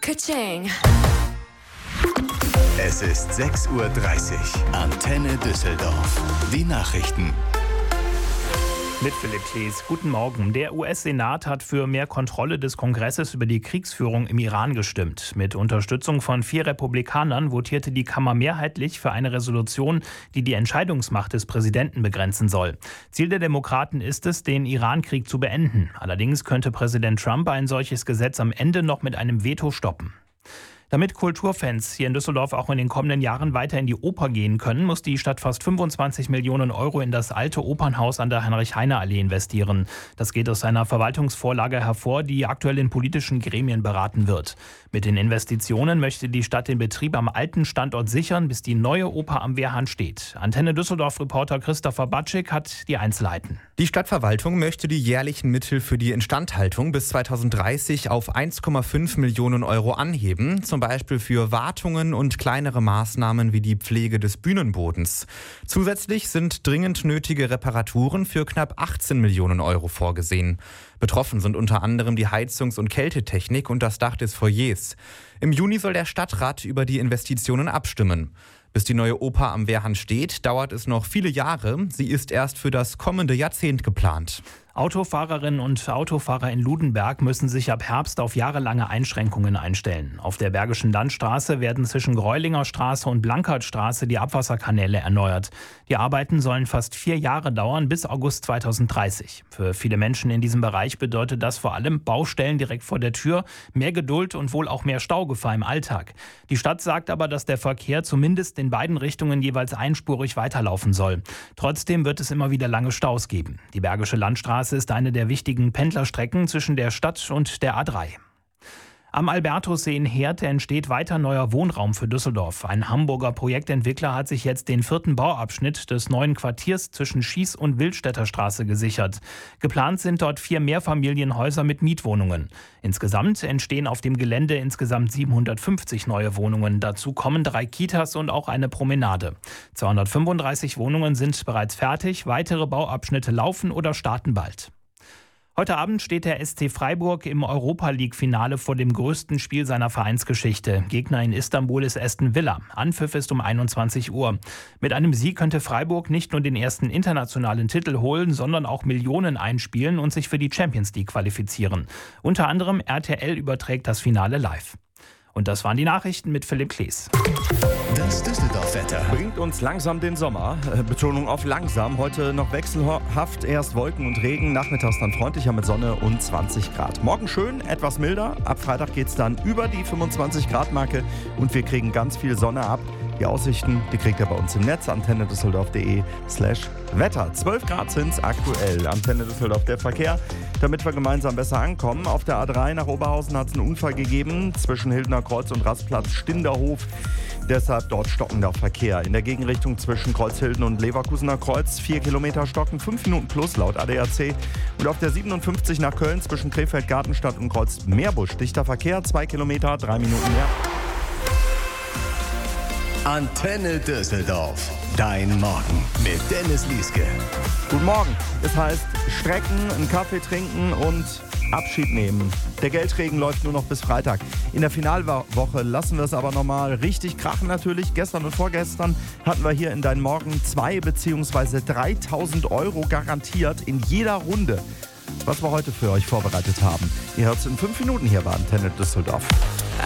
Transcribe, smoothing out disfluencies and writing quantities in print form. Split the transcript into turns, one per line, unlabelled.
Ka-ching.
Es ist 6:30 Uhr. Antenne Düsseldorf. Die Nachrichten.
Mit Philipp Klees. Guten Morgen. Der US-Senat hat für mehr Kontrolle des Kongresses über die Kriegsführung im Iran gestimmt. Mit Unterstützung von 4 Republikanern votierte die Kammer mehrheitlich für eine Resolution, die die Entscheidungsmacht des Präsidenten begrenzen soll. Ziel der Demokraten ist es, den Iran-Krieg zu beenden. Allerdings könnte Präsident Trump ein solches Gesetz am Ende noch mit einem Veto stoppen. Damit Kulturfans hier in Düsseldorf auch in den kommenden Jahren weiter in die Oper gehen können, muss die Stadt fast 25 Millionen Euro in das alte Opernhaus an der Heinrich-Heine-Allee investieren. Das geht aus einer Verwaltungsvorlage hervor, die aktuell in politischen Gremien beraten wird. Mit den Investitionen möchte die Stadt den Betrieb am alten Standort sichern, bis die neue Oper am Wehrhahn steht. Antenne Düsseldorf-Reporter Christopher Batschik hat die Einzelheiten.
Die Stadtverwaltung möchte die jährlichen Mittel für die Instandhaltung bis 2030 auf 1,5 Millionen Euro anheben, zum Beispiel für Wartungen und kleinere Maßnahmen wie die Pflege des Bühnenbodens. Zusätzlich sind dringend nötige Reparaturen für knapp 18 Millionen Euro vorgesehen. Betroffen sind unter anderem die Heizungs- und Kältetechnik und das Dach des Foyers. Im Juni soll der Stadtrat über die Investitionen abstimmen. Bis die neue Oper am Wehrhahn steht, dauert es noch viele Jahre. Sie ist erst für das kommende Jahrzehnt geplant.
Autofahrerinnen und Autofahrer in Ludenberg müssen sich ab Herbst auf jahrelange Einschränkungen einstellen. Auf der Bergischen Landstraße werden zwischen Greulinger Straße und Blankertstraße die Abwasserkanäle erneuert. Die Arbeiten sollen fast 4 Jahre dauern, bis August 2030. Für viele Menschen in diesem Bereich bedeutet das vor allem Baustellen direkt vor der Tür, mehr Geduld und wohl auch mehr Staugefahr im Alltag. Die Stadt sagt aber, dass der Verkehr zumindest in beiden Richtungen jeweils einspurig weiterlaufen soll. Trotzdem wird es immer wieder lange Staus geben. Die Bergische Landstraße ist eine der wichtigen Pendlerstrecken zwischen der Stadt und der A3. Am Albertussee in Herd entsteht weiter neuer Wohnraum für Düsseldorf. Ein Hamburger Projektentwickler hat sich jetzt den 4. Bauabschnitt des neuen Quartiers zwischen Schieß- und Wildstädter Straße gesichert. Geplant sind dort 4 Mehrfamilienhäuser mit Mietwohnungen. Insgesamt entstehen auf dem Gelände insgesamt 750 neue Wohnungen. Dazu kommen 3 Kitas und auch eine Promenade. 235 Wohnungen sind bereits fertig. Weitere Bauabschnitte laufen oder starten bald. Heute Abend steht der SC Freiburg im Europa-League-Finale vor dem größten Spiel seiner Vereinsgeschichte. Gegner in Istanbul ist Aston Villa. Anpfiff ist um 21 Uhr. Mit einem Sieg könnte Freiburg nicht nur den ersten internationalen Titel holen, sondern auch Millionen einspielen und sich für die Champions League qualifizieren. Unter anderem RTL überträgt das Finale live. Und das waren die Nachrichten mit Philipp Klees.
Das Düsseldorf-Wetter
bringt uns langsam den Sommer. Betonung auf langsam. Heute noch wechselhaft. Erst Wolken und Regen. Nachmittags dann freundlicher mit Sonne und 20 Grad. Morgen schön, etwas milder. Ab Freitag geht es dann über die 25-Grad-Marke. Und wir kriegen ganz viel Sonne ab. Die Aussichten, die kriegt ihr bei uns im Netz. antennedüsseldorf.de/Wetter. 12 Grad sind es aktuell. Antenne Düsseldorf, der Verkehr. Damit wir gemeinsam besser ankommen. Auf der A3 nach Oberhausen hat es einen Unfall gegeben. Zwischen Hildener Kreuz und Rastplatz Stinderhof. Deshalb dort stockender Verkehr. In der Gegenrichtung zwischen Kreuzhilden und Leverkusener Kreuz 4 Kilometer stocken, 5 Minuten plus laut ADAC. Und auf der 57 nach Köln zwischen Krefeld, Gartenstadt und Kreuz Meerbusch dichter Verkehr, 2 Kilometer, 3 Minuten mehr.
Antenne Düsseldorf. Dein Morgen mit Dennis Lieske.
Guten Morgen. Es heißt strecken, einen Kaffee trinken und Abschied nehmen. Der Geldregen läuft nur noch bis Freitag. In der Finalwoche lassen wir es aber nochmal richtig krachen natürlich. Gestern und vorgestern hatten wir hier in Dein Morgen 2 bzw. 3.000 Euro garantiert in jeder Runde. Was wir heute für euch vorbereitet haben. Ihr hört es in 5 Minuten hier bei Antenne Düsseldorf.